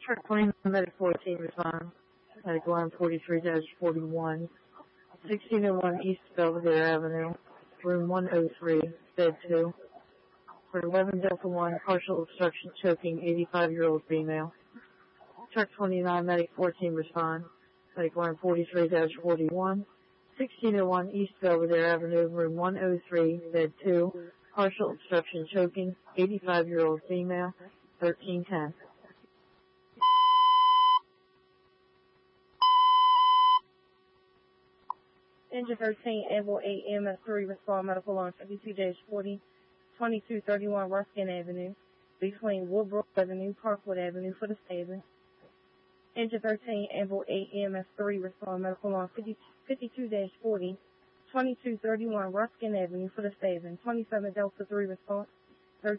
Truck 20, Medic 14, respond. Medic line 43-41. 1601 East Belvedere Avenue, room 103, bed 2. For 11 Delta 1, partial obstruction choking, 85-year-old female. Truck 29, Medic 14, respond. Medic line 43-41. 1601 East Belvedere Avenue, room 103, bed 2. Partial obstruction choking, 85-year-old female, 1310. Engine 13, Amble 8 MS3, respond medical on 52-40, 2231 Ruskin Avenue, between Woodbrook Avenue, Parkwood Avenue for the stable. Engine 13, Amble 8 MS3, respond medical on 52-40, 2231 Ruskin Avenue for the stable. 27 Delta 3 response.